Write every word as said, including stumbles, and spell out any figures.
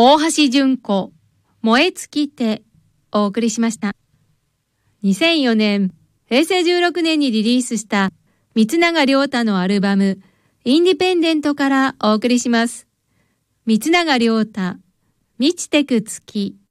大橋純子、燃え尽きてお送りしました。にせんよねん、へいせいじゅうろくねんにリリースした三永亮太のアルバム、インディペンデントからお送りします。三永亮太、満ちてく月。